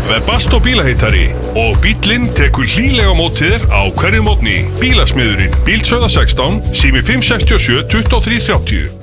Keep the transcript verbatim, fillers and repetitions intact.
Webasto bílaheitari og bíllinn tekur hlýlega á móti þér á hverju mótni. Bílasmiðurinn, Bíldsögða sextán, sími fimm sex sjö, tvö þrjú þrjú þrjú.